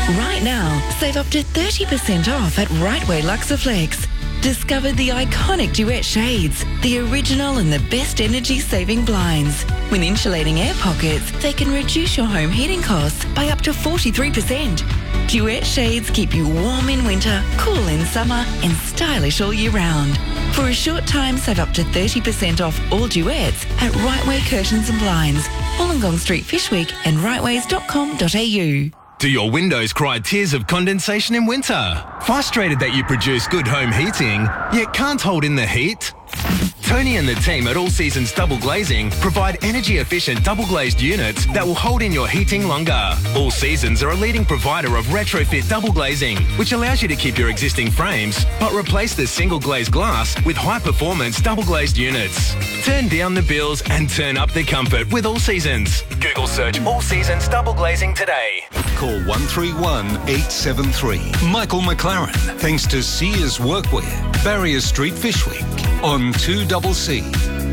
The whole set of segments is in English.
Right now, save up to 30% off at Rightway Luxaflex. Discover the iconic Duet shades, the original and the best energy-saving blinds. With insulating air pockets, they can reduce your home heating costs by up to 43%. Duet shades keep you warm in winter, cool in summer, and stylish all year round. For a short time, save up to 30% off all Duets at Rightway Curtains and Blinds, Wollongong Street, Fishwick, and rightways.com.au. Do your windows cry tears of condensation in winter? Frustrated that you produce good home heating, yet can't hold in the heat? Tony and the team at All Seasons Double Glazing provide energy-efficient double-glazed units that will hold in your heating longer. All Seasons are a leading provider of retrofit double glazing, which allows you to keep your existing frames, but replace the single-glazed glass with high-performance double-glazed units. Turn down the bills and turn up the comfort with All Seasons. Google search All Seasons Double Glazing today. Call 131 873. Michael McLaren, thanks to Sears Workwear, Barrier Street, Fishwick, on 2CC.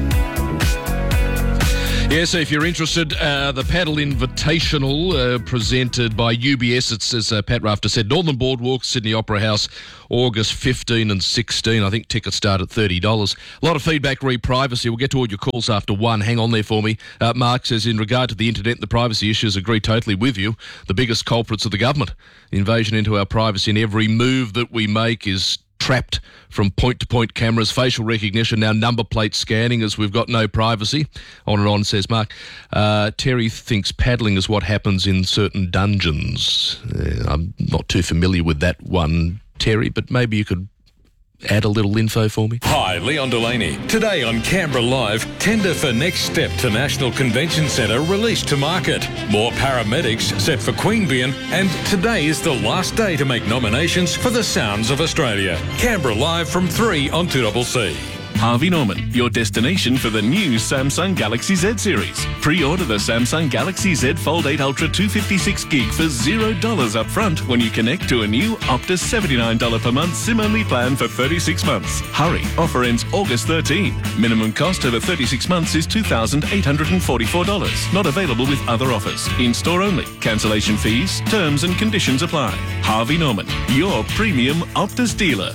Yeah, so if you're interested, the Paddle Invitational presented by UBS, it's, as Pat Rafter said, Northern Boardwalk, Sydney Opera House, August 15 and 16. I think tickets start at $30. A lot of feedback re privacy. We'll get to all your calls after 1. Hang on there for me. Mark says, in regard to the internet and the privacy issues, agree totally with you. The biggest culprits are the government. Invasion into our privacy, and every move that we make is trapped from point-to-point cameras, facial recognition, now number plate scanning, as we've got no privacy. On and on, says Mark. Terry thinks paddling is what happens in certain dungeons. I'm not too familiar with that one, Terry, but maybe you could add a little info for me. Hi, Leon Delaney. Today on Canberra Live, tender for Next Step to National Convention Centre released to market. More paramedics set for Queanbeyan, and today is the last day to make nominations for the Sounds of Australia. Canberra Live from 3 on 2CC. Harvey Norman, your destination for the new Samsung Galaxy Z series. Pre-order the Samsung Galaxy Z Fold 8 Ultra 256GB for $0 up front when you connect to a new Optus $79 per month SIM-only plan for 36 months. Hurry, offer ends August 13. Minimum cost over 36 months is $2,844. Not available with other offers. In-store only. Cancellation fees, terms and conditions apply. Harvey Norman, your premium Optus dealer.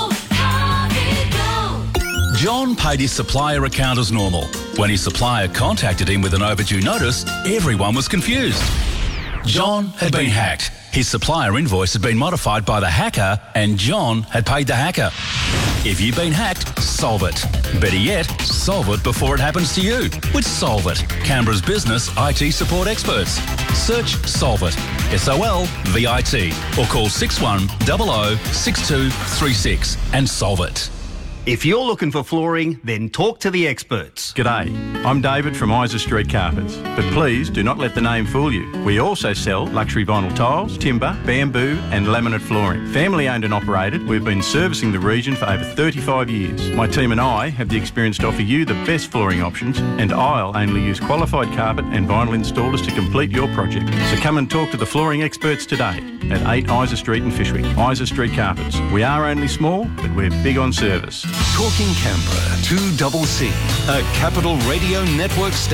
John paid his supplier account as normal. When his supplier contacted him with an overdue notice, everyone was confused. John had been hacked. His supplier invoice had been modified by the hacker, and John had paid the hacker. If you've been hacked, solve it. Better yet, solve it before it happens to you with Solve It, Canberra's business IT support experts. Search Solve It, SOLVIT, or call 6100 6236 and solve it. If you're looking for flooring, then talk to the experts. G'day, I'm David from Isa Street Carpets, but please do not let the name fool you. We also sell luxury vinyl tiles, timber, bamboo and laminate flooring. Family owned and operated, we've been servicing the region for over 35 years. My team and I have the experience to offer you the best flooring options, and I'll only use qualified carpet and vinyl installers to complete your project. So come and talk to the flooring experts today at 8 Isa Street in Fishwick. Isa Street Carpets. We are only small, but we're big on service. Talking Canberra, 2CC, a Capital Radio Network station.